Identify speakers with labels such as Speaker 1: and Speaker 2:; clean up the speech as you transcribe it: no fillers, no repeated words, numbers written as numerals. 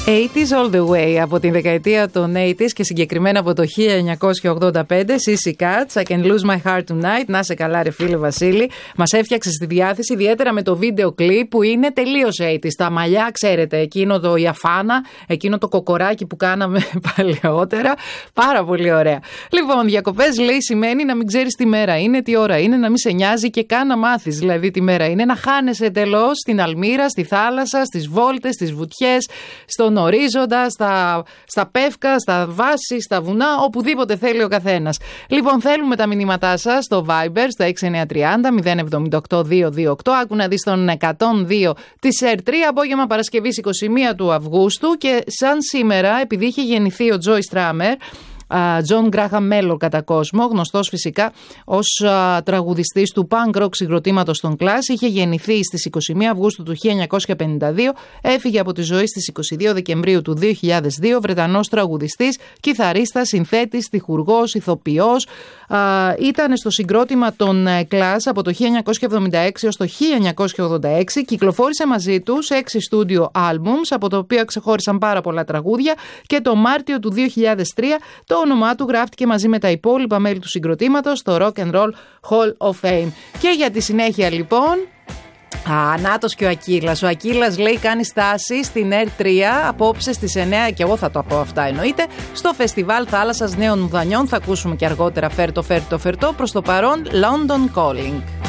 Speaker 1: 80's all the way, από την δεκαετία των 80's και συγκεκριμένα από το 1985. CC Cats, I can lose my heart tonight. Να σε καλά, ρε φίλε Βασίλη. Μας έφτιαξε στη διάθεση, ιδιαίτερα με το βίντεο κλιπ που είναι τελείως 80's. Τα μαλλιά, ξέρετε, εκείνο το Ιαφάνα, εκείνο το κοκοράκι που κάναμε παλαιότερα. Πάρα πολύ ωραία. Λοιπόν, διακοπές λέει σημαίνει να μην ξέρεις τι μέρα είναι, τι ώρα είναι, να μην σε νοιάζει και καν να μάθεις δηλαδή τι μέρα είναι, να χάνεσαι εντελώς στην αλμύρα, στη θάλασσα, στις βόλτες, στις βουτιές, στον ορίζοντα, στα πεύκα, στα βάση, στα βουνά, οπουδήποτε θέλει ο καθένας. Λοιπόν, θέλουμε τα μηνύματά σας στο Viber, στο 6930 078 228. Άκου να δεις τον 102 της R3, απόγευμα Παρασκευής 21 του Αυγούστου. Και σαν σήμερα, επειδή είχε γεννηθεί ο Joy Strummer, Τζον Γκράχαμ Μέλλορ κατά κόσμο, γνωστός φυσικά ως τραγουδιστής του punk rock συγκροτήματος των Clash, είχε γεννηθεί στις 21 Αυγούστου του 1952, έφυγε από τη ζωή στις 22 Δεκεμβρίου του 2002, Βρετανός τραγουδιστής, κιθαρίστας, συνθέτης, τυχουργός, ηθοποιός. Ήταν στο συγκρότημα των Clash από το 1976 έως το 1986, κυκλοφόρησε μαζί τους 6 studio albums, από τα οποία ξεχώρισαν πάρα πολλά τραγούδια, και το Μάρτιο του 2003 το όνομά του γράφτηκε μαζί με τα υπόλοιπα μέλη του συγκροτήματος στο Rock and Roll Hall of Fame. Και για τη συνέχεια λοιπόν, Νάτος και ο Ακύλας. Ο Ακύλας λέει κάνει στάση στην R3 απόψε στις 9, και εγώ θα το πω αυτά εννοείται, στο Φεστιβάλ Θάλασσας Νέων Μουδανιών. Θα ακούσουμε και αργότερα φέρτο. Προς το παρόν London Calling.